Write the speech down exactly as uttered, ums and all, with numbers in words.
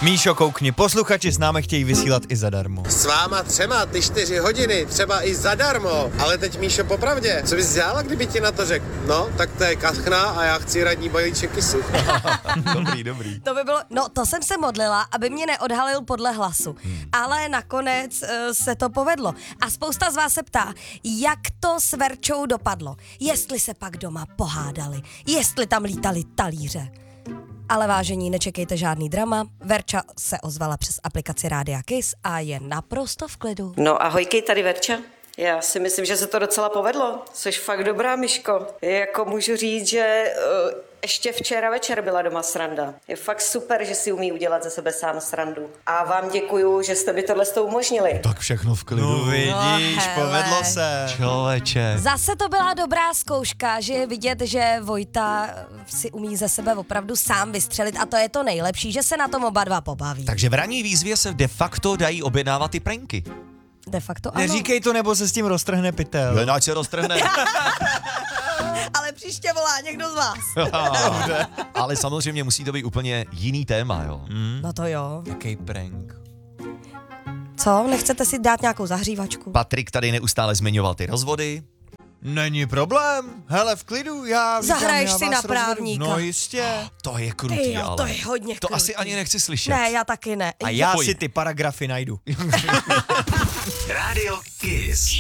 Míšo, koukni, posluchači s námi chtějí vysílat i zadarmo. S váma třema ty čtyři hodiny, třeba i zadarmo. Ale teď, Míšo, popravdě, co bys dělala, kdyby ti na to řekl? No, tak to je kachna a já chci radní balíček kysu. Dobrý, dobrý. To by bylo, no to jsem se modlila, aby mě neodhalil podle hlasu. Hmm. Ale nakonec uh, se to povedlo. A spousta z vás se ptá, jak to s Verčou dopadlo. Jestli se pak doma pohádali, jestli tam lítali talíře. Ale vážení, nečekejte žádný drama. Verča se ozvala přes aplikaci Rádia Kiss a je naprosto v klidu. No ahojkej, tady Verča. Já si myslím, že se to docela povedlo. Jsi fakt dobrá, Myško. Jako můžu říct, že uh, ještě včera večer byla doma sranda. Je fakt super, že si umí udělat ze sebe sám srandu. A vám děkuju, že jste mi tohle s tou umožnili. Tak všechno v klidu. No vidíš, No, povedlo se. Člověče. Zase to byla dobrá zkouška, že je vidět, že Vojta si umí ze sebe opravdu sám vystřelit a to je to nejlepší, že se na tom oba dva pobaví. Takže v ranní výzvě se de facto dají objednávat i pranky. De facto ano. Neříkej to, nebo se s tím roztrhne pytel. Jen ať se roztrhne. Ale příště volá někdo z vás. Ale samozřejmě musí to být úplně jiný téma, jo. Hmm? No to jo. Jaký prank. Co? Nechcete si dát nějakou zahřívačku? Patrik tady neustále zmiňoval ty rozvody. Není problém, hele, v klidu, já... Zahraješ já si vás na rozvedu. právníka. No jistě. To je krutý, Ty jo, ale. to je hodně To krutý. asi ani nechci slyšet. Ne, já taky ne. A já Pojď. si ty paragrafy najdu. Radio Kiss.